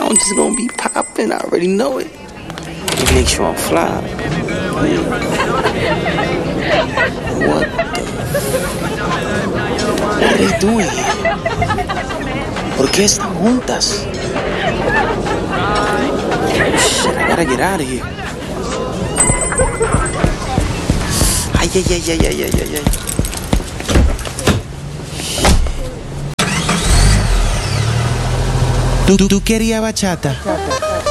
I'm just gonna be popping. I already know it. Just make sure I'm fly. Yeah. What are they doing here? ¿Por qué están juntas? Shit, I gotta get out of here. Ay, ay, ay, ay, ay, ay, ay. ¿Tú querías bachata?